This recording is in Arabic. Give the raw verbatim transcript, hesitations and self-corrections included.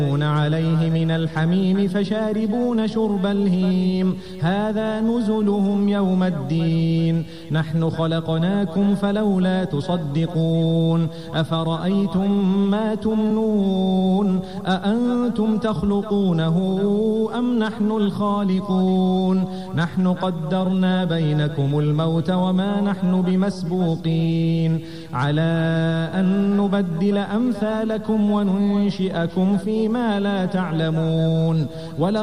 عليه من الحميم فشاربون شرب الهيم هذا نزلهم يوم الدين نحن خلقناكم فلولا تصدقون أفرأيتم ما تمنون أأنتم تخلقونه أم نحن الخالقون نحن قدرنا بينكم الموت وما نحن بمسبوقين على أن نبدل أمثالكم وننشئكم فيما لا تعلمون